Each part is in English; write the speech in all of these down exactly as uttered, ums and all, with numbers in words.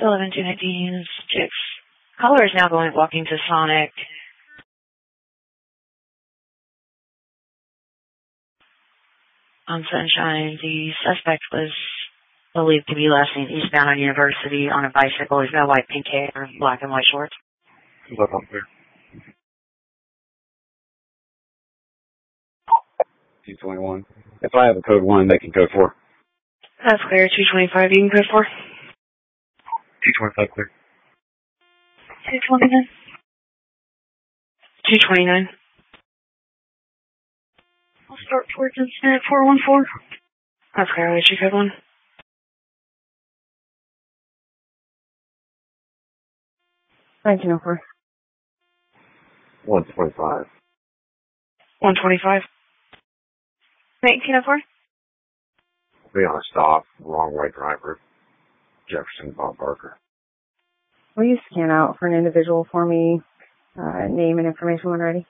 eleven two nineteen, six. Caller is now going walking to Sonic. On Sunshine, the suspect was believed to be last seen eastbound on University on a bicycle. He's got white pink hair, black and white shorts. Look up there. two twenty-one. If I have a code one, they can code four. That's clear. two twenty-five, you can code four. two twenty-five clear. two twenty-nine. two twenty-nine. I'll start towards incident four one four. That's clear. Wait, you code one. nineteen oh four. one twenty-five. one twenty-five. nineteen oh four. Be on a stop. Wrong way driver. Jefferson Bob Barker. Will you scan out for an individual for me? Uh, name and information when ready.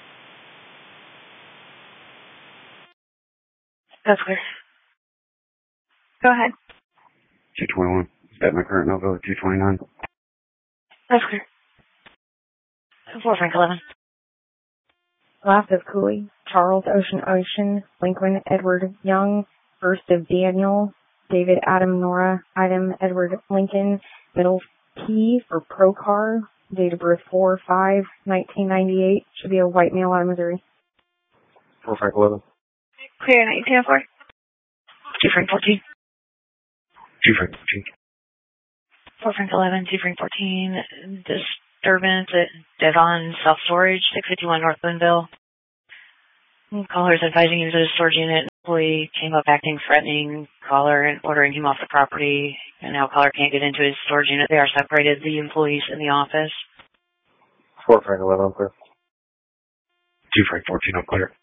That's clear. Go ahead. two twenty-one. Is that my current Nova? two twenty-nine. That's clear. four Frank eleven. Last of Cooley, Charles Ocean Ocean, Lincoln Edward Young, first of Daniel, David Adam Nora, item Edward Lincoln, middle P for Procar, date of birth four five nineteen ninety-eight, should be a white male out of Missouri. four Frank eleven. Clear nineteen oh four. two Frank fourteen. two Frank fourteen. four Frank eleven, two Frank fourteen, disturbance at Devon Self Storage, six fifty-one North Boonville. Caller is advising him to the storage unit. Employee came up acting threatening caller and ordering him off the property. And now caller can't get into his storage unit. They are separated, the employees in the office. four Frank eleven, I'm clear. two Frank fourteen, I'm clear.